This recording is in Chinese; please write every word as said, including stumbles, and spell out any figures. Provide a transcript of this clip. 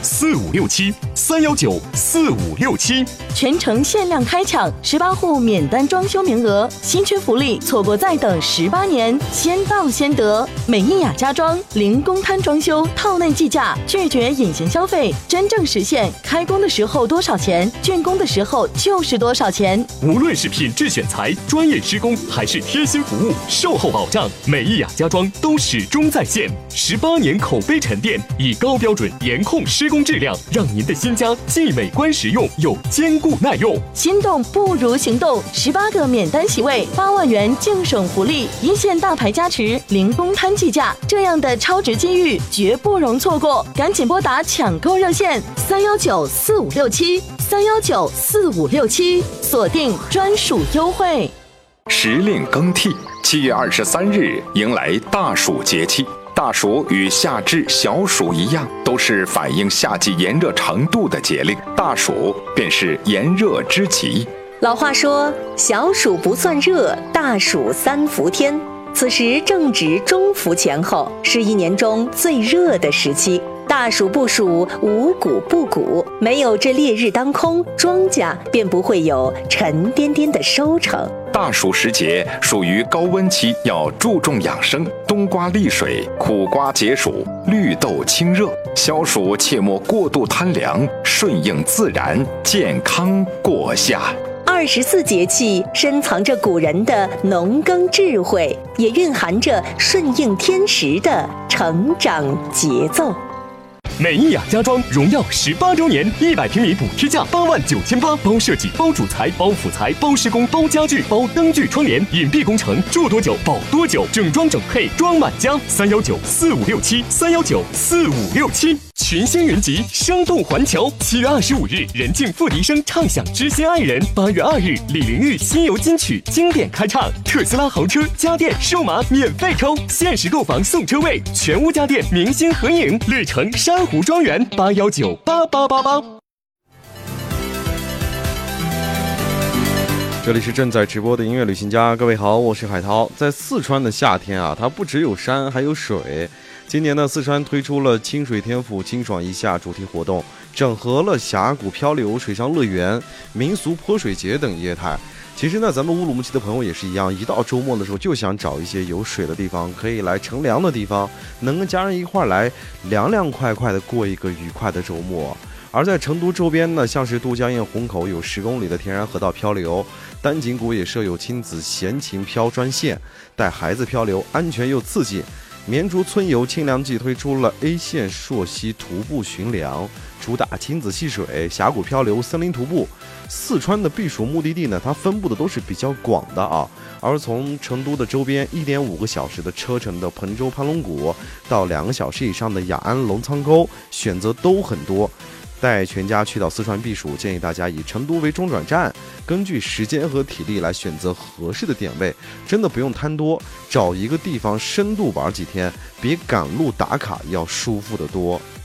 四五六七，三幺九四五六七。 全程限量开抢，十八户免单装修名额，新缺福利，错过再等十八年，先到先得。美意雅家装零公摊装修，套内计价，拒绝隐形消费，真正实现开工的时候多少钱，竣工的时候就是多少钱。 无论是品质选材、专业施工，还是贴心服务、售后保障，美意雅家装都始终在线。十八年口碑沉淀，以高标准严控施工质量，让您的新家既美观实用又坚固耐用。 心动不如行动，十八个免单席位，八万元净省福利，一线大牌加持，零公摊计价，这样的超值机遇绝不容错过，赶紧拨打抢购热线三幺九四五六七三幺九四五六七，锁定专属优惠。 时令更替，七月二十三日迎来大暑节气。大暑与夏至、小暑一样，都是反映夏季炎热程度的节令。大暑便是炎热之极。 老话说，小暑不算热，大暑三伏天。此时正值中伏前后，是一年中最热的时期。大暑不暑，五谷不谷，没有这烈日当空，庄稼便不会有沉甸甸的收成。 大暑时节属于高温期，要注重养生，冬瓜利水，苦瓜解暑，绿豆清热。消暑切莫过度贪凉，顺应自然，健康过夏。 二十四节气深藏着古人的农耕智慧，也蕴含着顺应天时的成长节奏。 美意雅家装荣耀十八周年，一百平米补贴价八万九千八，包设计、包主材、包辅材、包施工、包家具、包灯具窗帘，隐蔽工程，住多久保多久，整装整配装满家。三幺九四五六七，三幺九四五六七。群星云集，生动环球。七月二十五日，任静、付笛声唱响《知心爱人》。八月二日，李玲玉新游金曲经典开唱。特斯拉豪车家电数码免费抽，限时购房送车位，全屋家电明星合影。绿城珊瑚庄园八幺九八八八八。 这里是正在直播的音乐旅行家，各位好，我是海涛。在四川的夏天啊，它不只有山，还有水。今年呢，四川推出了清水天府清爽一夏主题活动，整合了峡谷漂流、水上乐园、民俗泼水节等业态。其实呢，咱们乌鲁木齐的朋友也是一样，一到周末的时候就想找一些有水的地方，可以来乘凉的地方，能跟家人一块来凉凉快快的过一个愉快的周末。而在成都周边呢，像是都江堰虹口有十公里的天然河道漂流，丹景谷也设有亲子闲情漂专线，带孩子漂流安全又刺激。绵竹村游清凉季推出了 A 线朔溪徒步寻凉，主打亲子戏水、峡谷漂流、森林徒步。四川的避暑目的地呢，它分布的都是比较广的啊。而从成都的周边一点五个小时的车程的彭州攀龙谷，到两个小时以上的雅安龙仓沟，选择都很多。带全家去到四川避暑，建议大家以成都为中转站，根据时间和体力来选择合适的点位，真的不用贪多，找一个地方深度玩几天，比赶路打卡要舒服得多。